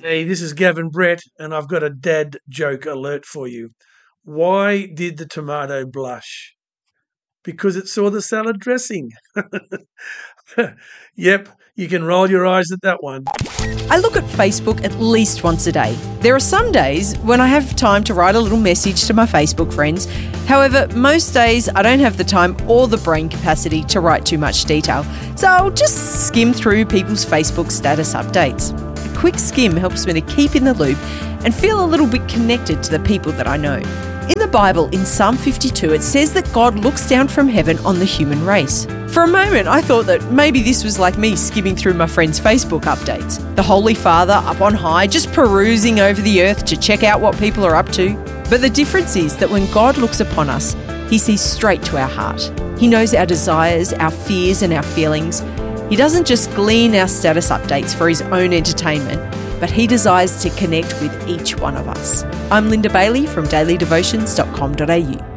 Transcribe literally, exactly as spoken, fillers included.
Hey, this is Gavin Brett, and I've got a dad joke alert for you. Why did the tomato blush? Because it saw the salad dressing. Yep, you can roll your eyes at that one. I look at Facebook at least once a day. There are some days when I have time to write a little message to my Facebook friends. However, most days I don't have the time or the brain capacity to write too much detail. So I'll just skim through people's Facebook status updates. A quick skim helps me to keep in the loop and feel a little bit connected to the people that I know. In the Bible, in Psalm fifty-two, it says that God looks down from heaven on the human race. For a moment, I thought that maybe this was like me skimming through my friends' Facebook updates. The Holy Father up on high, just perusing over the earth to check out what people are up to. But the difference is that when God looks upon us, he sees straight to our heart. He knows our desires, our fears and our feelings. He doesn't just glean our status updates for his own entertainment, but he desires to connect with each one of us. I'm Linda Bailey from daily devotions dot com dot a u.